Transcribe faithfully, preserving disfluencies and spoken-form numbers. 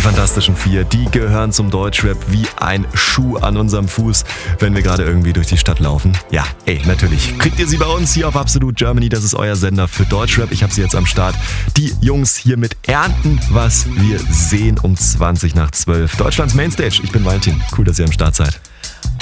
Fantastischen Vier, die gehören zum Deutschrap wie ein Schuh an unserem Fuß, wenn wir gerade irgendwie durch die Stadt laufen. Ja, ey, natürlich kriegt ihr sie bei uns hier auf Absolut Germany. Das ist euer Sender für Deutschrap. Ich habe sie jetzt am Start. Die Jungs hier mit Ernten, was wir sehen um zwanzig nach zwölf. Deutschlands Mainstage. Ich bin Valentin. Cool, dass ihr am Start seid.